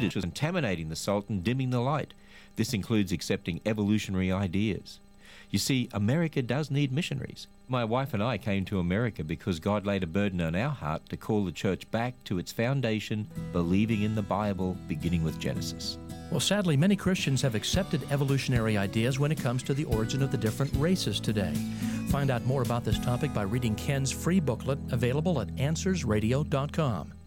is contaminating the salt and dimming the light. This includes accepting evolutionary ideas. You see, America does need missionaries. My wife and I came to America because God laid a burden on our heart to call the church back to its foundation, believing in the Bible, beginning with Genesis. Well, sadly, many Christians have accepted evolutionary ideas when it comes to the origin of the different races today. Find out more about this topic by reading Ken's free booklet available at AnswersRadio.com.